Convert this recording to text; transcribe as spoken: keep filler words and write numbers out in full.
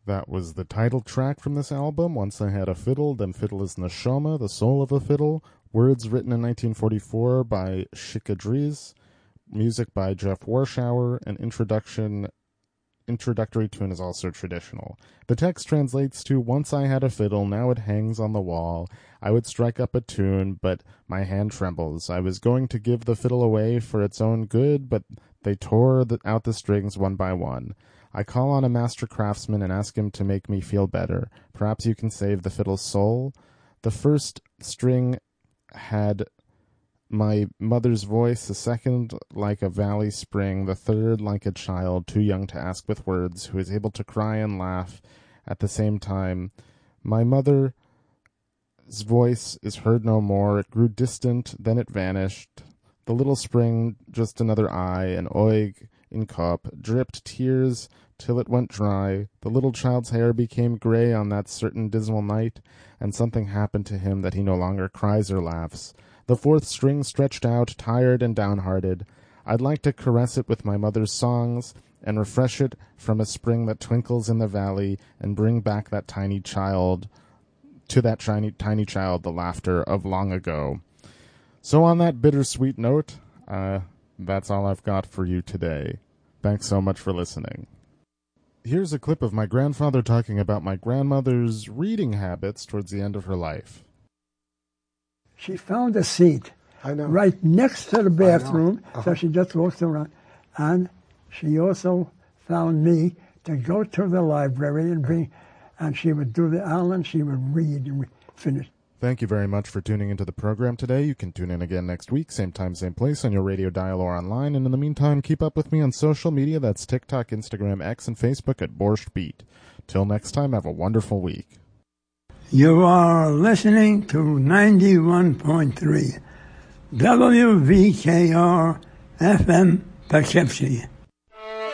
That was the title track from this album, Once I Had a Fiddle, Then Fiddle is Neshama, The Soul of a Fiddle. Words written in nineteen forty-four by Shika Dries. Music by Jeff Warshauer. An introduction, introductory tune is also traditional. The text translates to, Once I had a fiddle, now it hangs on the wall. I would strike up a tune, but my hand trembles. I was going to give the fiddle away for its own good, but they tore the, out the strings one by one. I call on a master craftsman and ask him to make me feel better. Perhaps you can save the fiddle's soul. The first string had my mother's voice, the second like a valley spring, the third like a child too young to ask with words, who is able to cry and laugh at the same time. My mother's voice is heard no more. It grew distant, then it vanished. The little spring, just another eye, an oig in cup, dripped tears till it went dry. The little child's hair became gray on that certain dismal night, and something happened to him that he no longer cries or laughs. The fourth string stretched out, tired and downhearted. I'd like to caress it with my mother's songs, and refresh it from a spring that twinkles in the valley, and bring back that tiny child, to that tiny, tiny child, the laughter of long ago. So on that bittersweet note, uh, that's all I've got for you today. Thanks so much for listening. Here's a clip of my grandfather talking about my grandmother's reading habits towards the end of her life. She found a seat I know. right next to the bathroom, Uh-huh. so she just walks around. And she also found me to go to the library and bring, and she would do the Allen, she would read and we finish. Thank you very much for tuning into the program today. You can tune in again next week, same time, same place, on your radio dial or online. And in the meantime, keep up with me on social media. That's TikTok, Instagram, X, and Facebook at Borscht Beat. Till next time, have a wonderful week. You are listening to ninety-one point three W V K R F M Poughkeepsie.